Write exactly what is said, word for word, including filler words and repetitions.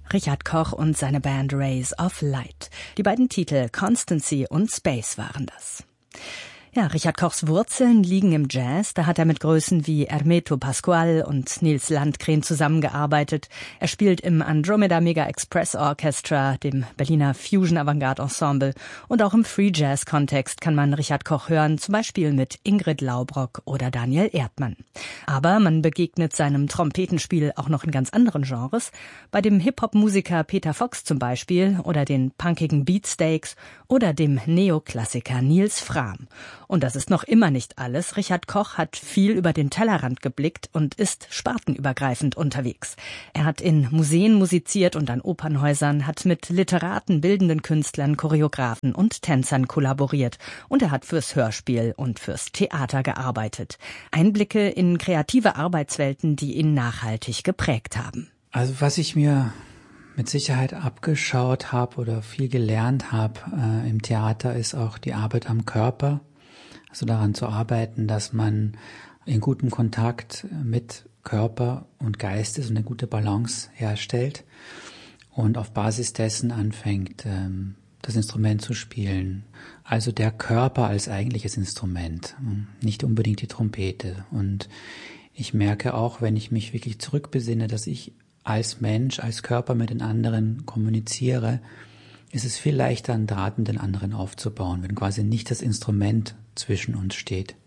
Richard Koch und seine Band Rays of Light. Die beiden Titel Constancy und Space waren das. Ja, Richard Kochs Wurzeln liegen im Jazz. Da hat er mit Größen wie Hermeto Pascual und Nils Landgren zusammengearbeitet. Er spielt im Andromeda Mega Express Orchestra, dem Berliner Fusion Avantgarde Ensemble. Und auch im Free Jazz Kontext kann man Richard Koch hören, zum Beispiel mit Ingrid Laubrock oder Daniel Erdmann. Aber man begegnet seinem Trompetenspiel auch noch in ganz anderen Genres. Bei dem Hip-Hop-Musiker Peter Fox zum Beispiel oder den punkigen Beatsteaks oder dem Neoklassiker Nils Frahm. Und das ist noch immer nicht alles. Richard Koch hat viel über den Tellerrand geblickt und ist spartenübergreifend unterwegs. Er hat in Museen musiziert und an Opernhäusern, hat mit Literaten, bildenden Künstlern, Choreografen und Tänzern kollaboriert. Und er hat fürs Hörspiel und fürs Theater gearbeitet. Einblicke in kreative Arbeitswelten, die ihn nachhaltig geprägt haben. Also was ich mir mit Sicherheit abgeschaut habe oder viel gelernt habe äh, im Theater, ist auch die Arbeit am Körper. Also daran zu arbeiten, dass man in gutem Kontakt mit Körper und Geist ist und eine gute Balance herstellt und auf Basis dessen anfängt, das Instrument zu spielen. Also der Körper als eigentliches Instrument, nicht unbedingt die Trompete. Und ich merke auch, wenn ich mich wirklich zurückbesinne, dass ich als Mensch, als Körper mit den anderen kommuniziere, ist es viel leichter, einen Draht mit den anderen aufzubauen, wenn quasi nicht das Instrument zwischen uns steht.